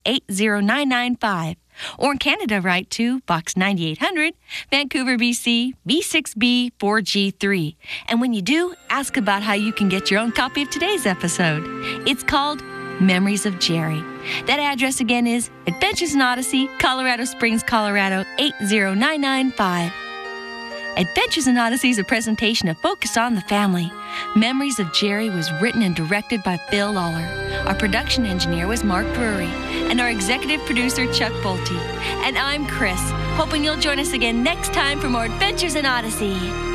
80995. Or in Canada, write to Box 9800, Vancouver, BC, B6B 4G3. And when you do, ask about how you can get your own copy of today's episode. It's called Memories of Jerry. That address again is Adventures in Odyssey, Colorado Springs, Colorado 80995. Adventures in Odyssey is a presentation of Focus on the Family. Memories of Jerry was written and directed by Phil Lawler. Our production engineer was Mark Drury, and our executive producer, Chuck Bolte. And I'm Chris, hoping you'll join us again next time for more Adventures in Odyssey.